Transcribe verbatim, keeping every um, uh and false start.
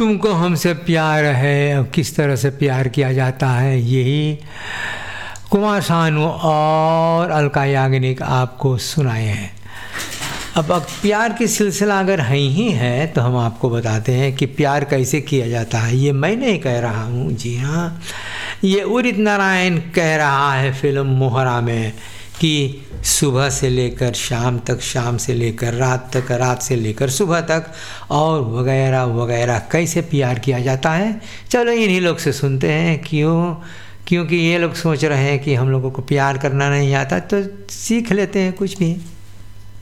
तुमको हमसे प्यार है, और किस तरह से प्यार किया जाता है, यही कुमार सानू और अलका याग्निक आपको सुनाए हैं। अब अब प्यार की सिलसिला अगर है ही है तो हम आपको बताते हैं कि प्यार कैसे किया जाता है। ये मैं नहीं कह रहा हूँ, जी हाँ, ये उदित नारायण कह रहा है फिल्म मोहरा में कि सुबह से लेकर शाम तक, शाम से लेकर रात तक, रात से लेकर सुबह तक, और वगैरह वगैरह कैसे प्यार किया जाता है। चलो इन्हीं लोग से सुनते हैं। क्यों? क्योंकि ये लोग सोच रहे हैं कि हम लोगों को प्यार करना नहीं आता, तो सीख लेते हैं कुछ भी।